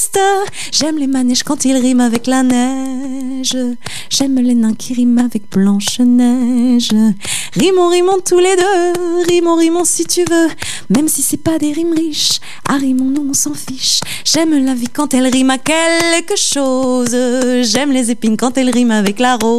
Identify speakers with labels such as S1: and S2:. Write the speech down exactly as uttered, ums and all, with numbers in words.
S1: triste. J'aime les manèges quand ils riment avec la neige. J'aime les nains qui riment avec Blanche-Neige. Rimons, rimons tous les deux. Rimons, rimons si tu veux. Même si c'est pas des rimes riches. Ah, rimons, nous on s'en fiche. J'aime la vie quand elle rime à quelque chose. J'aime les épines quand elle rime avec la rose.